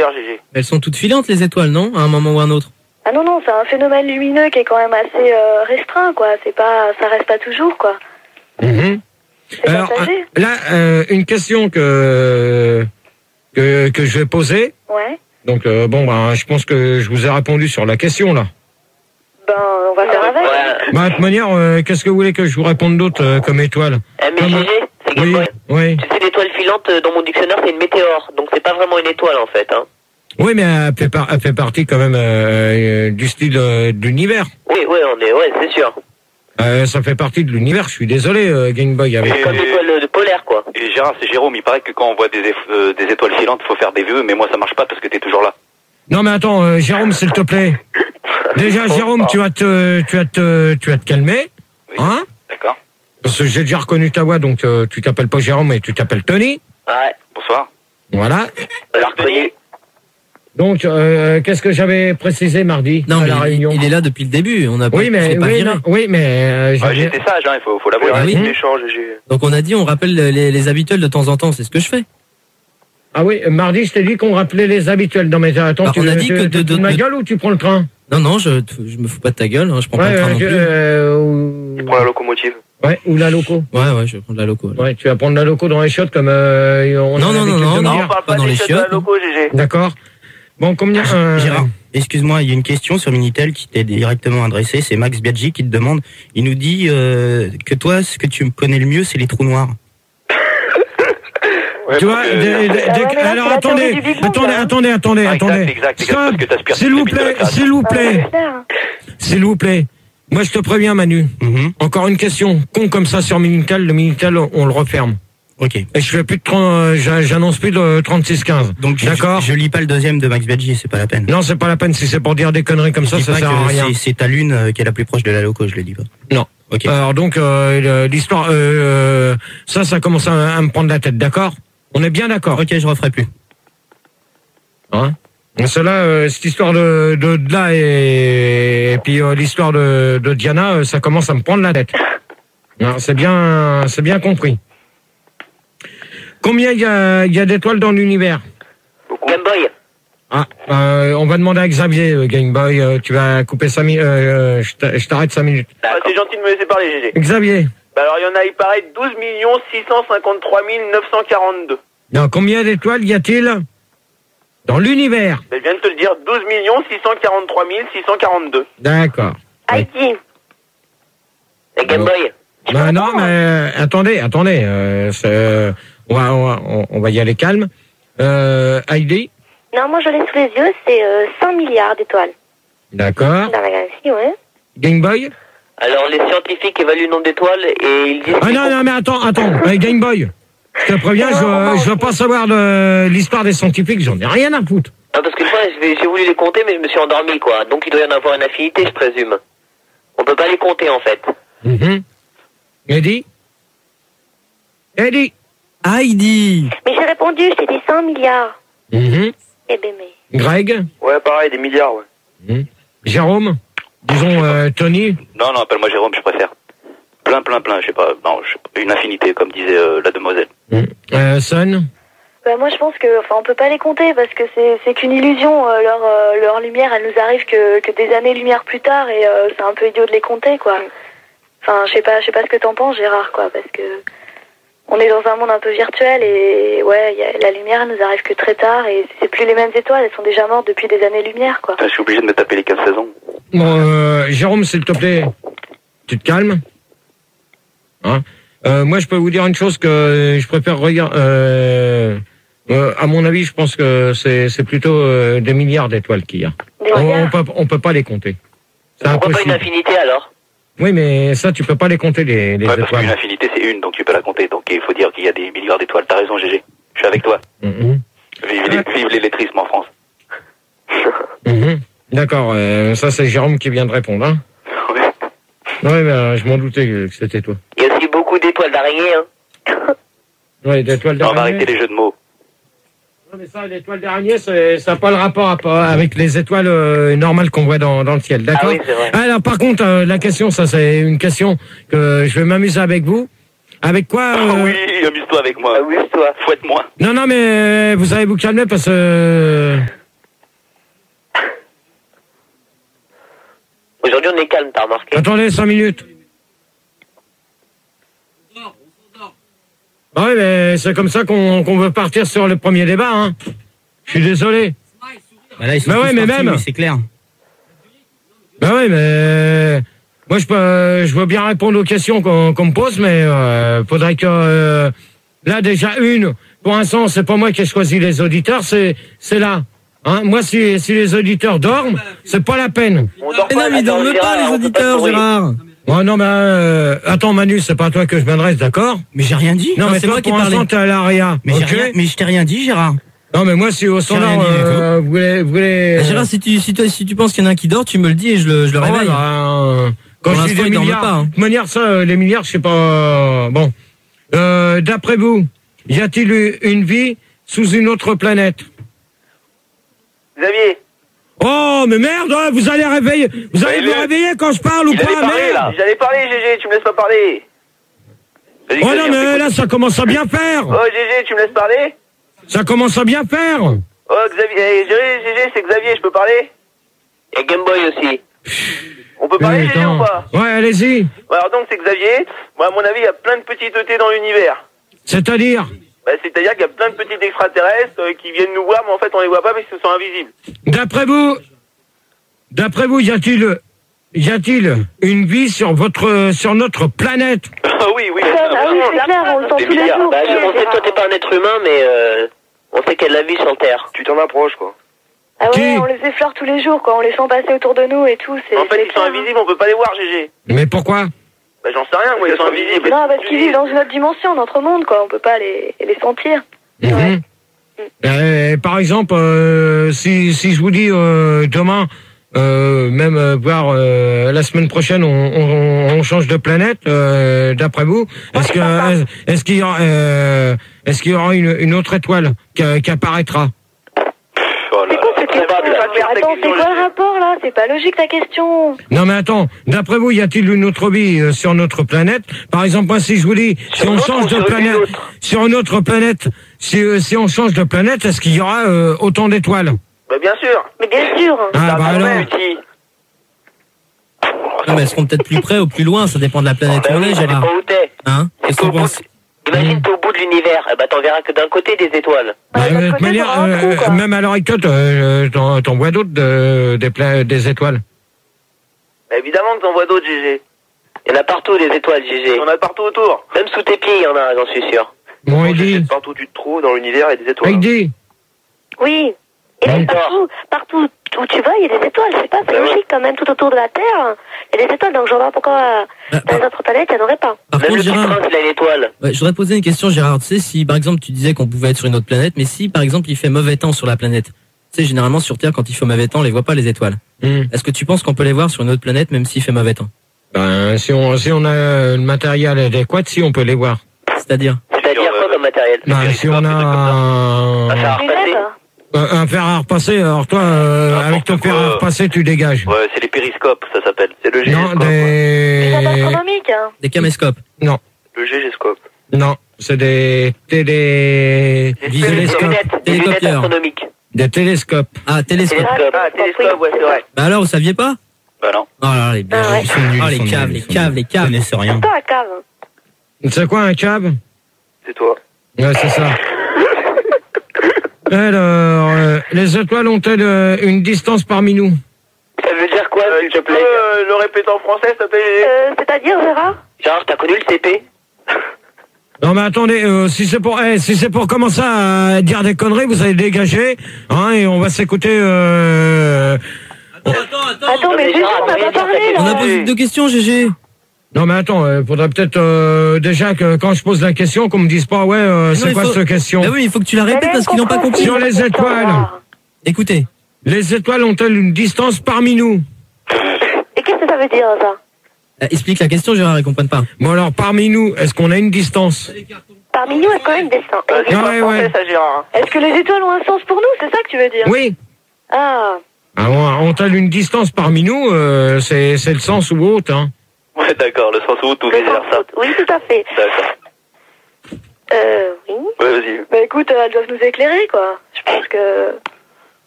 d'ailleurs, GG. Elles sont toutes filantes, les étoiles, non? À un moment ou à un autre. Ah non, c'est un phénomène lumineux qui est quand même assez restreint, quoi. Ça reste pas toujours, quoi. Alors, là, une question que je vais poser. Ouais. Donc, je pense que je vous ai répondu sur la question, là. Ben, on va faire avec. De toute manière, qu'est-ce que vous voulez que je vous réponde d'autre comme étoile? Mais GG, c'est Game Boy. Oui. Tu sais, l'étoile filante, dans mon dictionnaire, c'est une météore. Donc, c'est pas vraiment une étoile, en fait. Hein. Oui, mais elle fait partie quand même du style de l'univers. Oui, c'est sûr. Ça fait partie de l'univers, je suis désolé, Game Boy. C'est comme l'étoile de polaire, quoi. Et Gérard, c'est Jérôme, il paraît que quand on voit des étoiles filantes, il faut faire des vœux, mais moi ça marche pas parce que t'es toujours là. Non mais attends, Jérôme, s'il te plaît. Déjà, Jérôme, tu vas te calmer, oui, hein? D'accord. Parce que j'ai déjà reconnu ta voix, donc tu t'appelles pas Jérôme, mais tu t'appelles Tony. Ouais. Bonsoir. Voilà. Alors, Tony. Donc, qu'est-ce que j'avais précisé mardi Non, à mais la réunion? il est là depuis le début. On a pas, Oui, mais J'étais sage, hein, il faut l'avouer. oui. L'échange, Donc on a dit on rappelle les habituels de temps en temps, c'est ce que je fais. Ah oui, mardi, je t'ai dit qu'on rappelait les habituels. Non mais attends, Alors, tu on a dit que de ma gueule ou tu prends le train? Non, je me fous pas de ta gueule, hein, je prends pas le train non plus. Tu prends la locomotive. Ouais, ou la loco. Ouais, je vais prendre la loco. Alors. Ouais, tu vas prendre la loco dans les chiottes comme on Non, on parle pas dans les chiottes chiottes. de la loco, GG. D'accord. Bon, combien Gérard, excuse-moi, il y a une question sur Minitel qui t'est directement adressée. C'est Max Biaggi qui te demande. Il nous dit que toi, ce que tu connais le mieux, c'est les trous noirs. Tu vois, alors attendez. Exact, Stop, parce que t'aspires s'il vous plaît. Moi, je te préviens, Manu. Encore une question con comme ça sur Minitel. Le Minitel, on le referme. Ok. Et je fais plus de j'annonce plus de 36-15. Donc, d'accord. Je lis pas le deuxième de Max Biaggi, c'est pas la peine. Non, c'est pas la peine. Si c'est pour dire des conneries comme ça sert à rien. C'est ta lune qui est la plus proche de la loco, je le dis pas. Non. Ok. Alors donc, l'histoire, ça commence à me prendre la tête, d'accord? On est bien d'accord? Ok, je referai plus. Hein? Cela, cette histoire de là et puis l'histoire de Diana, ça commence à me prendre la tête. Non, c'est bien compris. Combien il y a d'étoiles dans l'univers? Game Boy. Ah, on va demander à Xavier, Game Boy, tu vas couper 5 minutes, je t'arrête 5 minutes. C'est gentil de me laisser parler, GG. Xavier. Alors il y en a, il paraît 12 653 942. Non, combien d'étoiles y a-t-il dans l'univers? Je viens de te le dire, 12 643 642. D'accord. Heidi. Et Game Boy. Non, mais attendez, on va y aller calme. Heidi? Non, moi je l'ai sous les yeux, c'est 100 milliards d'étoiles. D'accord. Dans la galaxie, ouais. Game Boy? Alors, les scientifiques évaluent le nombre d'étoiles et ils disent... Ah non, mais attends. Game Boy. Je te préviens, je veux pas savoir de l'histoire des scientifiques, j'en ai rien à foutre. Non, parce qu'une fois, j'ai voulu les compter, mais je me suis endormi, quoi. Donc, il doit y en avoir une infinité, je présume. On peut pas les compter, en fait. Eddie? Heidi. Mais j'ai répondu, c'est des 100 milliards. Eh ben, mais... Greg? Ouais, pareil, des milliards, ouais. Jérôme? Disons Tony? Non, appelle-moi Jérôme, je préfère. Plein, je sais pas. Non, une infinité, comme disait la demoiselle. Son? Bah moi je pense que, enfin on peut pas les compter parce que c'est qu'une illusion. Leur lumière, elle nous arrive que des années-lumière plus tard et c'est un peu idiot de les compter, quoi. Enfin, je sais pas ce que t'en penses, Gérard, quoi, parce que on est dans un monde un peu virtuel et ouais, la lumière, elle nous arrive que très tard et c'est plus les mêmes étoiles, elles sont déjà mortes depuis des années-lumière, quoi. Je suis obligé de me taper les 15 saisons. Bon, Jérôme, s'il te plaît, tu te calmes. Hein? Moi, je peux vous dire une chose que je préfère regarder. À mon avis, je pense que c'est plutôt des milliards d'étoiles qu'il y a. On peut pas les compter. C'est Pourquoi impossible. pas une infinité, alors? Oui, mais ça, tu peux pas les compter, les Ouais, parce étoiles. qu'une infinité, c'est une, donc tu peux la compter. Donc il faut dire qu'il y a des milliards d'étoiles. T'as raison, GG. Je suis avec toi. Vive l'électrisme en France. D'accord, ça c'est Jérôme qui vient de répondre, hein. Ouais, ben, je m'en doutais que c'était toi. Il y a aussi beaucoup d'étoiles d'araignée, hein. Ouais, d'étoiles On va d'araignée. arrêter les jeux de mots. Non, mais ça, l'étoile d'araignée, ça n'a pas le rapport avec les étoiles normales qu'on voit dans le ciel, d'accord? Ah oui, c'est vrai. Alors, par contre, la question, ça c'est une question que je vais m'amuser avec vous. Avec quoi Oui, amuse-toi avec moi. Amuse-toi. Fouette-moi. Non, mais vous allez vous calmer parce que... on est calme, t'as remarqué. Attendez 5 minutes. Ah oui, mais c'est comme ça qu'on veut partir sur le premier débat, hein. Je suis désolé. Bah là, ils sont Mais tous ouais, mais partis, même. c'est clair. Ben oui, mais moi je veux bien répondre aux questions qu'on me pose, mais faudrait que là déjà pour l'instant c'est pas moi qui ai choisi les auditeurs, c'est là. Hein, moi si les auditeurs dorment, c'est pas la peine. On dort Mais non, mais ils dorment pas, les auditeurs, Gérard. Oh non, mais attends Manu, c'est pas à toi que je m'adresse, d'accord? Mais j'ai rien dit. Non, mais c'est toi moi qui pour l'instant parlais. t'es à l'ARIA. Mais ok? mais je t'ai rien dit, Gérard. Non, mais moi si au standard, rien dit, vous voulez. Gérard, si tu penses qu'il y en a un qui dort, tu me le dis et je le Ah ouais, réveille. quand Pour je dis l'instant, des ils dorment milliards, pas, hein. de toute manière, ça, les milliards, je sais pas. Bon, d'après vous, y a-t-il une vie sous une autre planète? Xavier, Oh, mais merde, hein, vous allez vous réveiller quand je parle ou Il pas, allait parler, merde. là. j'allais parler, GG, tu me laisses pas parler. Vas-y, Oh Xavier, non, on mais t'écoute. là, ça commence à bien faire. Oh, GG, tu me laisses parler? Ça commence à bien faire. Oh, Xavier, GG, c'est Xavier, je peux parler? Et Game Boy aussi. On peut parler, GG, Putain. ou pas? Ouais, allez-y. Ouais, alors donc, c'est Xavier. Moi, à mon avis, il y a plein de petites ET dans l'univers. C'est-à-dire, Bah, c'est-à-dire qu'il y a plein de petits extraterrestres qui viennent nous voir, mais en fait, on les voit pas parce qu'ils sont invisibles. d'après vous, y a-t-il une vie sur notre planète? Ah oui, oui. Ah oui, c'est clair, on le sent Des tous les milliards. jours. Bah, on sait que toi, t'es pas un être humain, mais on sait qu'il y a de la vie sur Terre. Tu t'en approches, quoi. Ah ouais, Qui on les effleure tous les jours, quoi. On les sent passer autour de nous et tout. C'est. En fait, c'est ils sont clair, invisibles, on peut pas les voir, GG. Mais pourquoi? Bah, j'en sais rien, moi, ils sont invisibles. Non, parce qu'ils vivent dans une autre dimension, notre monde, quoi. On peut pas les sentir. Mhm. Par exemple, si je vous dis demain, même voire la semaine prochaine, on change de planète. D'après vous, est-ce qu'il y aura une autre étoile qui apparaîtra? Oh là C'est quoi là. cette question? Mais attends, c'est quoi le rapport, là? C'est pas logique, ta question. Non mais attends, d'après vous, y a-t-il une autre vie sur notre planète? Par exemple, moi, si je vous dis, si on change de planète, sur une autre planète, si on change de planète, est-ce qu'il y aura autant d'étoiles? Bah, bien sûr. Mais bien sûr. Ah bah alors. Non, mais elles seront peut-être plus près ou plus loin, ça dépend de la planète où on est, Ça Gérard. dépend où t'es. Hein? Qu'est-ce que t'en penses? Imagine, t'es au bout de l'univers. Eh bah, t'en verras que d'un côté des étoiles. Ouais, De d'un toute côté, manière, t'auras un trou, quoi. même à l'heure actuelle, t'en vois d'autres des étoiles. Bah, évidemment que t'en vois d'autres, GG. Il y en a partout, des étoiles, GG. Il y en a partout autour. Même sous tes pieds, il y en a, j'en suis sûr. Bon, Heidi, Partout où tu te trouves dans l'univers, il y a des étoiles. Heidi, Oui. Et D'accord. puis partout où tu vas, il y a des étoiles. C'est pas, c'est Bah ouais. logique quand même. Tout autour de la Terre, il y a des étoiles. Donc je vois pas pourquoi dans les autres planètes, il n'y en aurait pas. Par Même contre, le petit Gérard, prince, il a une étoile. ouais, je voudrais poser une question, Gérard. Tu sais, si par exemple tu disais qu'on pouvait être sur une autre planète, mais si par exemple il fait mauvais temps sur la planète, tu sais, généralement sur Terre, quand il fait mauvais temps, on les voit pas les étoiles. Est-ce que tu penses qu'on peut les voir sur une autre planète même s'il fait mauvais temps? ben, si on a le matériel adéquat, si on peut les voir. C'est-à-dire? C'est-à-dire quoi comme matériel? Ben, si on a Un fer à Des repasser. lunettes. un fer à repasser, alors toi, avec ton fer à repasser, tu dégages. Ouais, c'est les périscopes, ça s'appelle. C'est le Non, gégéscope. Des lunettes des... astronomiques. Hein. Des caméscopes? Non, Le gégéscope. non, c'est des télescopes. Des lunettes Télécopieurs. astronomiques. Des télescopes. Ah, télescope. Télescope. Ah, télescope, ouais, c'est vrai. Bah alors, vous saviez pas? Bah non. Oh là là, les Ah ouais. Ils sont nuls, Oh, ils les sont caves, nuls, les ils sont caves, nuls. les Ils caves. connaissent rien. Pas la cave. C'est quoi un cab? C'est toi. Ouais, c'est ça. Alors, les étoiles ont-elles une distance parmi nous? Ça veut dire quoi, s'il te plaît? Le répéter en français, s'il te plaît? C'est-à-dire, Gérard? Gérard, t'as connu le CP? Non mais attendez, si c'est pour commencer à dire des conneries, vous allez dégager, hein, et on va s'écouter. Attends, mais Gégé, on n'a pas parlé, On a là. posé 2 questions, GG. Non mais attends, faudrait peut-être déjà que quand je pose la question, qu'on me dise pas ouais, c'est il quoi faut- cette question? Bah oui, il faut que tu la répètes parce qu'ils n'ont pas compris. Sur les étoiles. Écoutez. Les étoiles ont-elles une distance parmi nous? Et qu'est-ce que ça veut dire, ça? Explique la question, Gérard, ils comprennent pas. Bon alors parmi nous, est-ce qu'on a une distance? Parmi nous, est-ce qu'on a une descente? Ouais. ça, Gérard. Est-ce que les étoiles ont un sens pour nous? C'est ça que tu veux dire? Oui. Ah. Alors, ont-elles une distance parmi nous? C'est le sens ou autre, hein? Ouais, d'accord, le sens où tout Le vice sens versa. foot. Oui, tout à fait. D'accord. Oui. Ouais, vas-y. Bah écoute, elles doivent nous éclairer, quoi. Je pense que...